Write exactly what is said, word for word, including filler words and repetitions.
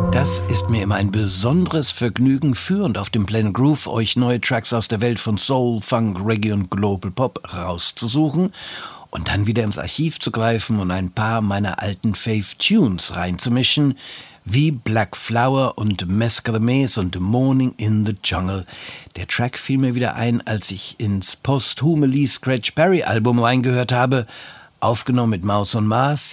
Das ist mir immer ein besonderes Vergnügen, für und auf dem Planet Groove euch neue Tracks aus der Welt von Soul, Funk, Reggae und Global Pop rauszusuchen und dann wieder ins Archiv zu greifen und ein paar meiner alten Fave-Tunes reinzumischen, wie Black Flower und Mescalemes und Morning in the Jungle. Der Track fiel mir wieder ein, als ich ins posthume Lee Scratch Perry Album reingehört habe, aufgenommen mit Maus und Mars.